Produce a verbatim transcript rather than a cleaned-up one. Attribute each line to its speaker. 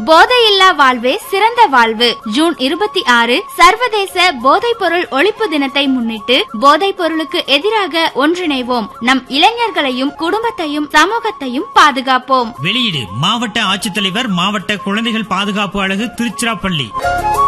Speaker 1: போதையில்லா வாழ்வே சிறந்த வாழ்வு. ஜூன் இருபத்தி ஆறு சர்வதேச போதைப் பொருள் ஒழிப்பு தினத்தை முன்னிட்டு போதைப் பொருளுக்கு எதிராக ஒன்றிணைவோம். நம் இளைஞர்களையும் குடும்பத்தையும் சமூகத்தையும் பாதுகாப்போம்.
Speaker 2: வெளியீடு மாவட்ட ஆட்சித்தலைவர், மாவட்ட குழந்தைகள் பாதுகாப்பு அலகு, திருச்சிராப்பள்ளி.